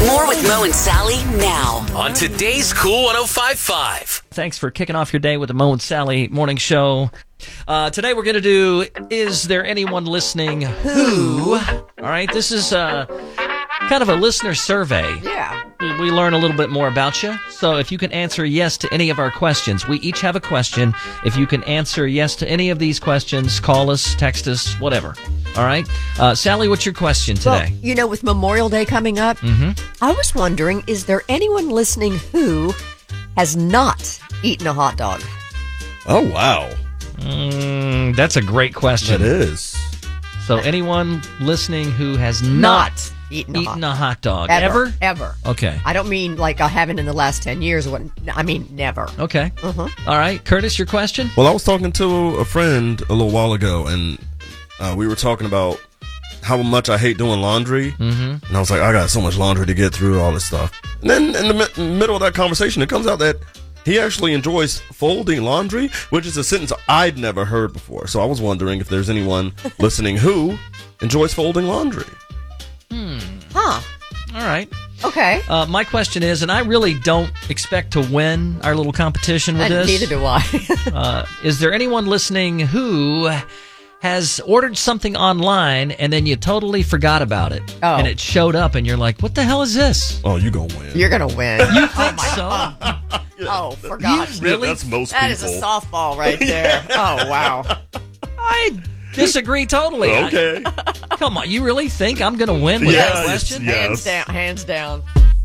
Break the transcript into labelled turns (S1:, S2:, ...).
S1: More with Mo and Sally now
S2: on today's Cool 105.5.
S3: Thanks for kicking off your day with the Mo and Sally morning show. Today we're going to do Is There Anyone Listening Who? All right, this is kind of a listener survey.
S4: Yeah.
S3: We learn a little bit more about you. So if you can answer yes to any of our questions, we each have a question. If you can answer yes to any of these questions, call us, text us, whatever. All right? Sally, what's your question today?
S4: Well, with Memorial Day coming up, I was wondering, is there anyone listening who has not eaten a hot dog?
S5: Oh, wow.
S3: That's a great question.
S5: That is.
S3: So anyone listening who has not
S4: eaten
S3: a hot dog.
S4: Ever? Ever.
S3: Okay.
S4: I don't mean like I haven't in the last 10 years. I mean never.
S3: Okay. All right. Curtis, your question?
S5: Well, I was talking to a friend a little while ago, and we were talking about how much I hate doing laundry. And I was like, I got so much laundry to get through, all this stuff. And then in the middle of that conversation, it comes out that he actually enjoys folding laundry, which is a sentence I'd never heard before. So I was wondering if there's anyone listening who enjoys folding laundry.
S4: Huh.
S3: All right.
S4: Okay.
S3: My question is, and I really don't expect to win our little competition with this.
S4: Neither do I.
S3: Is there anyone listening who has ordered something online and then you totally forgot about it?
S4: Oh.
S3: And it showed up and you're like, what the hell is this?
S5: Oh, you gonna win.
S4: You're going to win.
S3: You think so?
S4: Oh, forgot.
S3: Really?
S5: That's most
S4: That
S5: people.
S4: is a softball right there. Oh, wow.
S3: I disagree totally.
S5: Okay.
S3: Come on, you really think I'm going to win with that
S5: Yes,
S3: question?
S5: yes.
S4: Hands down.